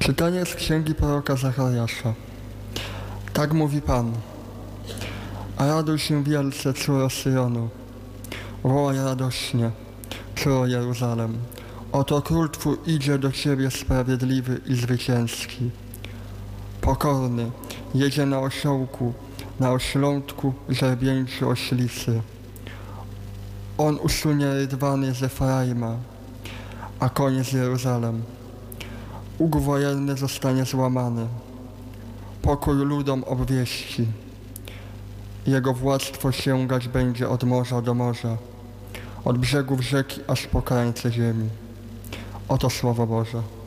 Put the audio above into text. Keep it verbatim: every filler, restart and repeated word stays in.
Czytanie z księgi proroka Zachariasza. Tak mówi Pan. A raduj się wielce, córo Syjonu. Wołaj radośnie, córo Jeruzalem. Oto król Twój idzie do Ciebie sprawiedliwy i zwycięski. Pokorny, jedzie na osiołku, na oślątku żerbieńczy oślicy. On usunie rydwany z Efraima, a konie z Jeruzalem. Łuk wojenny zostanie złamany. Pokój ludom obwieści. Jego władztwo sięgać będzie od morza do morza, od brzegów rzeki aż po krańce ziemi. Oto Słowo Boże.